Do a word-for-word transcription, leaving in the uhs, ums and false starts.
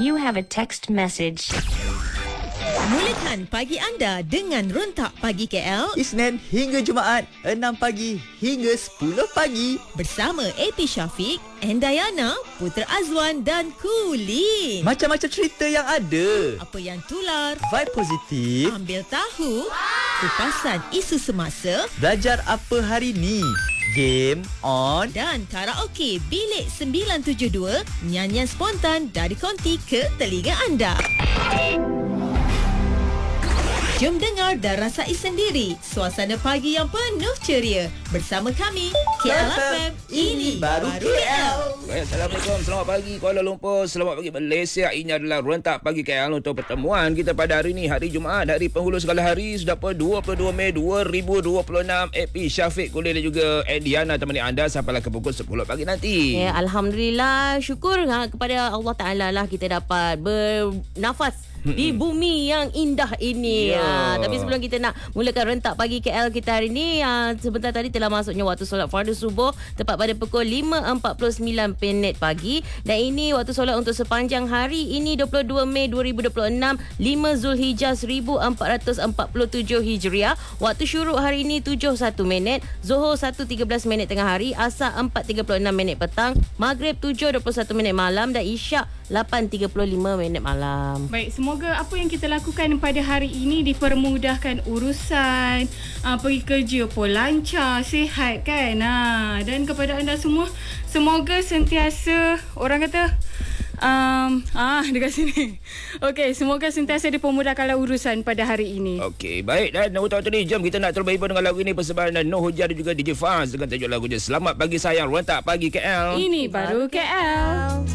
You have a text message. Mulakan pagi anda dengan Rentak Pagi K L Isnin hingga Jumaat enam pagi hingga sepuluh pagi bersama A P Syafiq, Endayana, Putra Azwan dan Kulin. Macam-macam cerita yang ada. Apa yang tular, Vibe positif. ambil tahu, kupasan isu semasa Belajar apa hari ni. Game on. dan karaoke Bilik sembilan tujuh dua, nyanyian spontan dari konti ke telinga anda. Jom dengar dan rasai sendiri suasana pagi yang penuh ceria bersama kami K L F M. Ini baru K L. Baik, Assalamualaikum, selamat pagi Kuala Lumpur, selamat pagi Malaysia. Ini adalah Rentak Pagi K L untuk pertemuan kita pada hari ini, hari Jumaat, hari penghulu segala hari, sudah pada dua puluh dua Mei dua ribu dua puluh enam. A P Syafiq, Kulin dan juga Ediana temani anda sampailah ke pukul sepuluh pagi nanti. Ya, Alhamdulillah, syukur ha, kepada Allah Ta'ala lah kita dapat bernafas di bumi yang indah ini. Ya. Ha, tapi sebelum kita nak mulakan Rentak Pagi K L kita hari ini, ha, sebentar tadi telah masuknya waktu solat fardu subuh tepat pada pukul lima empat puluh sembilan minit pagi. Dan ini waktu solat untuk sepanjang hari ini dua puluh dua Mei dua ribu dua puluh enam, lima Zulhijjah seribu empat ratus empat puluh tujuh Hijriah. Waktu syuruk hari ini tujuh satu minit, Zuhur satu tiga belas minit tengah hari, Asar empat tiga puluh enam minit petang, Maghrib tujuh dua puluh satu minit malam dan Isyak lapan tiga puluh lima minit malam. Baik, semoga apa yang kita lakukan pada hari ini dipermudahkan urusan, uh, pergi kerja pun lancar, sihat kan. Ha, dan kepada anda semua, semoga sentiasa, orang kata, um, ah dekat sini. Okey, semoga sentiasa dipermudahkanlah urusan pada hari ini. Okey, baik, dan untuk waktu ni jom kita nak terlebih dahulu dengan lagu ini persembahan dan Noh Hujan dan juga D J Faz dengan tajuk lagunya Selamat Pagi Sayang, Rentak Pagi K L. Ini baru K L.